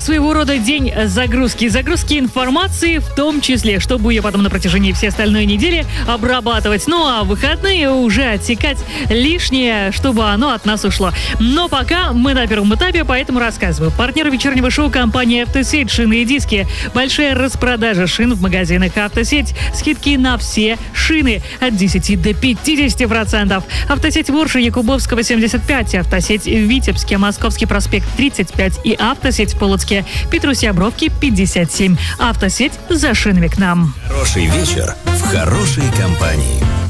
Праздник своего рода день загрузки. Загрузки информации в том числе, чтобы ее потом на протяжении всей остальной недели обрабатывать. Ну а в выходные уже отсекать лишнее, чтобы оно от нас ушло. Но пока мы на первом этапе, поэтому рассказываю. Партнер вечернего шоу — компания «Автосеть». Шины и диски. Большая распродажа шин в магазинах «Автосеть». Скидки на все шины от 10 до 50%. «Автосеть» в Орше, Якубовского, 75. «Автосеть» в Витебске, Московский проспект, 35. И «Автосеть» в Полоцке, Петрусия Бровки, 57. «Автосеть» за шинами к нам. Хороший вечер в хорошей компании.